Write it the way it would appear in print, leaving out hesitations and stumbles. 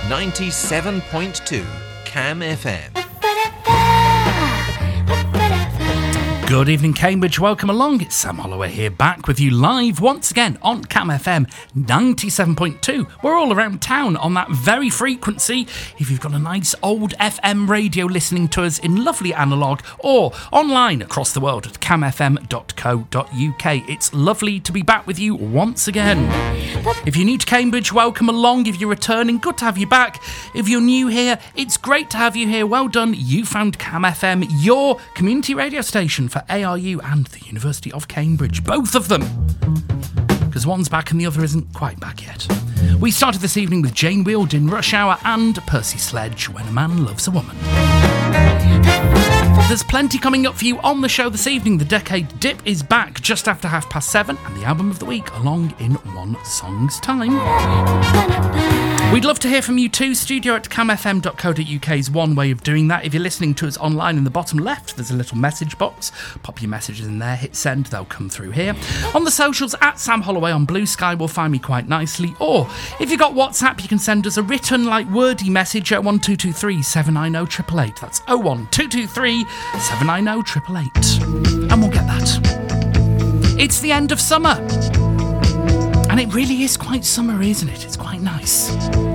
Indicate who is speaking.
Speaker 1: 97.2 Cam FM.
Speaker 2: Good evening, Cambridge. Welcome along. It's Sam Holloway here, back with you live once again on Cam FM 97.2. We're all around town on that very frequency. If you've got a nice old FM radio listening to us in lovely analogue or online across the world at camfm.co.uk. It's lovely to be back with you once again. If you're new to Cambridge, welcome along. If you're returning, good to have you back. If you're new here, it's great to have you here. Well done. You found Cam FM, your community radio station for ARU and the University of Cambridge. Both of them. Because one's back and the other isn't quite back yet. We started this evening with Jane Wheeldon, Rush Hour, and Percy Sledge, When a Man Loves a Woman. There's plenty coming up for you on the show this evening. The Decade Dip is back just after 7:30, and the album of the week along in one song's time. We'd love to hear from you too. Studio at camfm.co.uk is one way of doing that. If you're listening to us online, in the bottom left, there's a little message box. Pop your messages in there, hit send, they'll come through here. On the socials, at Sam Holloway on Blue Sky will find me quite nicely. Or, if you've got WhatsApp, you can send us a written, wordy message at 01223 790 888. That's 01223 790 888. And we'll get that. It's the end of summer. And it really is quite summery, isn't it? It's quite nice.